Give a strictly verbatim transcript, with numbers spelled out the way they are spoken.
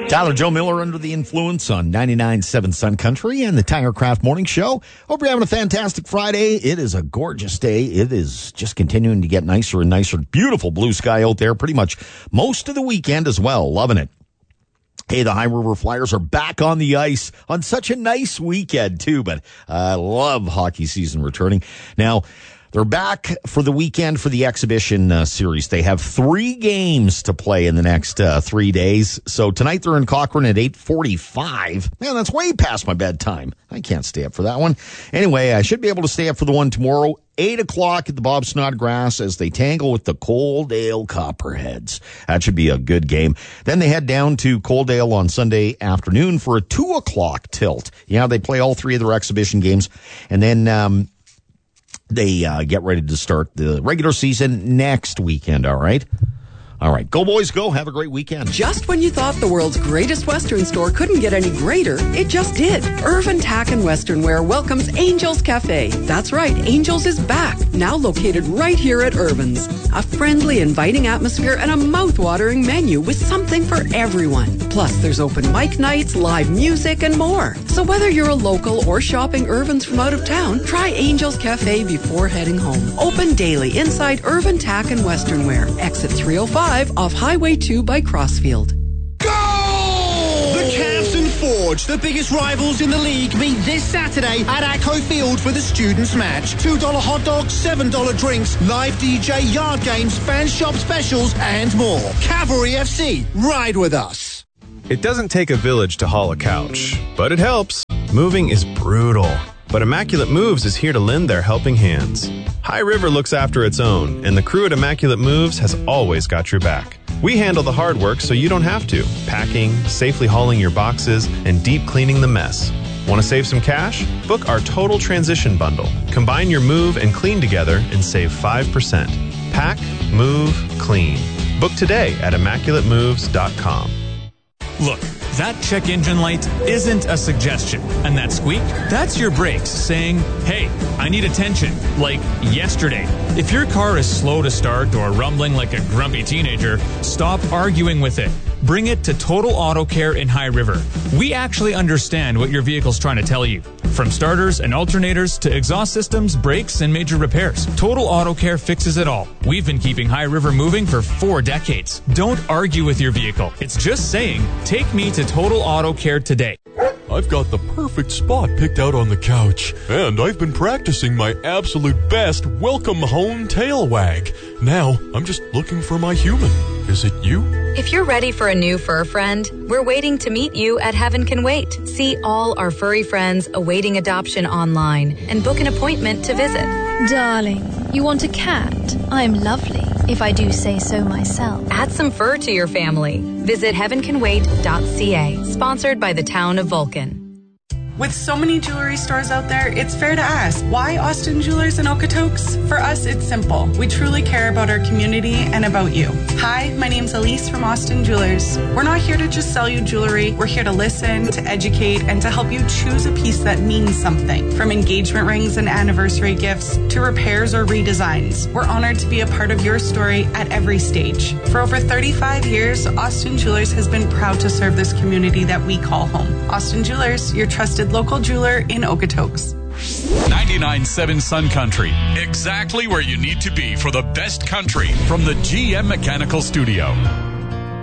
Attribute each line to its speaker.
Speaker 1: Tyler Joe Miller under the influence on ninety-nine point seven Sun Country and the Tigercraft Morning Show. Hope you're having a fantastic Friday. It is a gorgeous day. It is just continuing to get nicer and nicer. Beautiful blue sky out there pretty much most of the weekend as well. Loving it. Hey, the High River Flyers are back on the ice on such a nice weekend, too. But I love hockey season returning. Now, they're back for the weekend for the exhibition uh, series. They have three games to play in the next uh, three days. So tonight they're in Cochrane at eight forty-five. Man, that's way past my bedtime. I can't stay up for that one. Anyway, I should be able to stay up for the one tomorrow. eight o'clock at the Bob Snodgrass as they tangle with the Coaldale Copperheads. That should be a good game. Then they head down to Coaldale on Sunday afternoon for a two o'clock tilt. Yeah, they play all three of their exhibition games. And then um, they uh, get ready to start the regular season next weekend, all right? All right, go boys, go. Have a great weekend.
Speaker 2: Just when you thought the world's greatest Western store couldn't get any greater, it just did. Irvin Tack and Western Wear welcomes Angels Cafe. That's right, Angels is back, now located right here at Irvin's. A friendly, inviting atmosphere and a mouth-watering menu with something for everyone. Plus, there's open mic nights, live music, and more. So whether you're a local or shopping Irvin's from out of town, try Angels Cafe before heading home. Open daily inside Irvin Tack and Western Wear. Exit three oh five. Off Highway two by Crossfield.
Speaker 3: Goal! The Cavs and Forge, the biggest rivals in the league, meet this Saturday at Atco Field for the Students' Match. two dollar hot dogs, seven dollar drinks, live D J, yard games, fan shop specials, and more. Cavalry F C, ride with us.
Speaker 4: It doesn't take a village to haul a couch, but it helps. Moving is brutal, but Immaculate Moves is here to lend their helping hands. High River looks after its own, and the crew at Immaculate Moves has always got your back. We handle the hard work so you don't have to. Packing, safely hauling your boxes, and deep cleaning the mess. Want to save some cash? Book our Total Transition Bundle. Combine your move and clean together and save five percent. Pack, move, clean. Book today at immaculate moves dot com.
Speaker 5: Look, that check engine light isn't a suggestion. And that squeak, that's your brakes saying, hey, I need attention, like yesterday. If your car is slow to start or rumbling like a grumpy teenager, stop arguing with it. Bring it to Total Auto Care in High River. We actually understand what your vehicle's trying to tell you. From starters and alternators to exhaust systems, brakes, and major repairs, Total Auto Care fixes it all. We've been keeping High River moving for four decades. Don't argue with your vehicle. It's just saying, take me to Total Auto Care today.
Speaker 6: I've got the perfect spot picked out on the couch, and I've been practicing my absolute best welcome home tail wag. Now, I'm just looking for my human. Is it you?
Speaker 7: If you're ready for a new fur friend, we're waiting to meet you at Heaven Can Wait. See all our furry friends awaiting adoption online and book an appointment to visit.
Speaker 8: Darling, you want a cat? I'm lovely, if I do say so myself.
Speaker 7: Add some fur to your family. Visit heaven can wait dot c a, sponsored by the town of Vulcan.
Speaker 9: With so many jewelry stores out there, it's fair to ask, why Austin Jewelers in Okotoks? For us, it's simple. We truly care about our community and about you. Hi, my name's Elise from Austin Jewelers. We're not here to just sell you jewelry. We're here to listen, to educate, and to help you choose a piece that means something. From engagement rings and anniversary gifts to repairs or redesigns. We're honored to be a part of your story at every stage. For over thirty-five years, Austin Jewelers has been proud to serve this community that we call home. Austin Jewelers, your trusted local jeweler in Okotoks.
Speaker 10: ninety-nine point seven Sun Country. Exactly where you need to be for the best country from the G M Mechanical Studio.